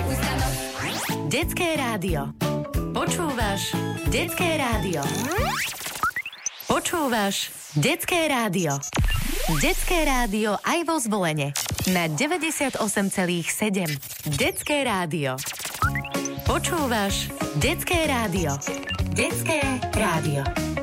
Detské rádio. Počúvaš Detské rádio. Počúvaš Detské rádio. Detské rádio aj vo Zvolene. Na 98,7. Detské rádio. Počúvaš Detské rádio. Detské rádio.